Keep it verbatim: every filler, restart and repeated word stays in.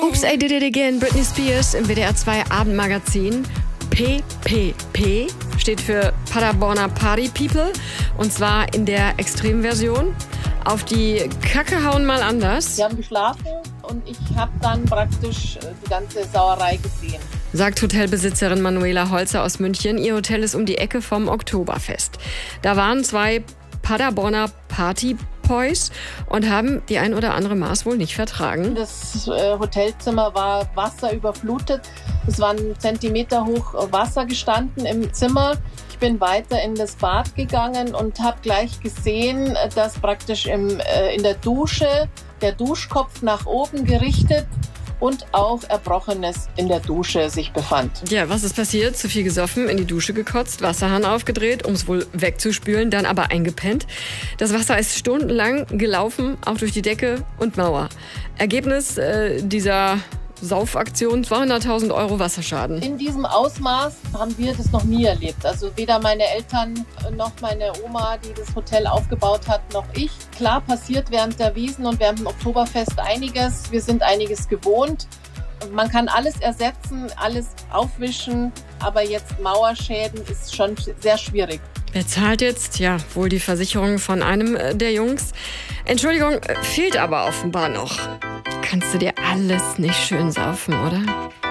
Oops, I did it again. Britney Spears im W D R zwei Abendmagazin. P P P steht für Paderborner Party People. Und zwar in der Extremversion. Auf die Kacke hauen mal anders. Wir haben geschlafen und ich habe dann praktisch die ganze Sauerei gesehen. Sagt Hotelbesitzerin Manuela Holzer aus München. Ihr Hotel ist um die Ecke vom Oktoberfest. Da waren zwei Paderborner Partyboys und haben die ein oder andere Maß wohl nicht vertragen. Das äh, Hotelzimmer war wasserüberflutet. Es waren Zentimeter hoch Wasser gestanden im Zimmer. Ich bin weiter in das Bad gegangen und habe gleich gesehen, dass praktisch im, äh, in der Dusche der Duschkopf nach oben gerichtet und auch Erbrochenes in der Dusche sich befand. Ja, was ist passiert? Zu viel gesoffen, in die Dusche gekotzt, Wasserhahn aufgedreht, um es wohl wegzuspülen, dann aber eingepennt. Das Wasser ist stundenlang gelaufen, auch durch die Decke und Mauer. Ergebnis äh, dieser Saufaktion, zweihunderttausend Euro Wasserschaden. In diesem Ausmaß haben wir das noch nie erlebt. Also weder meine Eltern noch meine Oma, die das Hotel aufgebaut hat, noch ich. Klar passiert während der Wiesn und während dem Oktoberfest einiges. Wir sind einiges gewohnt. Man kann alles ersetzen, alles aufwischen, aber jetzt Mauerschäden ist schon sehr schwierig. Wer zahlt jetzt? Ja, wohl die Versicherung von einem der Jungs. Entschuldigung, fehlt aber offenbar noch. Kannst du dir alles nicht schön saufen, oder?